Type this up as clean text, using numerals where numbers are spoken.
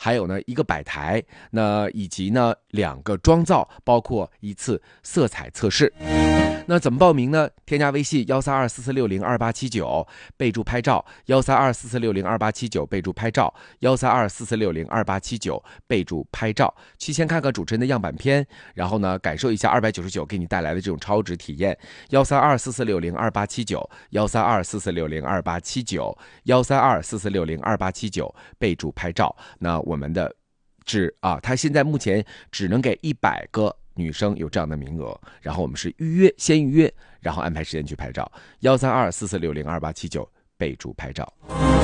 还有呢一个摆台，那以及呢2个妆造，包括1次色彩测试。那怎么报名呢？添加微信13244602879，备注拍照13244602879，备注拍照13244602879，备注拍照。去先看看主持人的样板片，然后呢感受一下299给你带来的这种超值体验。13244602879 13244602879 13244602879，备注拍照。那我们的他现在目前只能给100个女生有这样的名额，然后我们是先预约，然后安排时间去拍照。13244602879，备注拍照。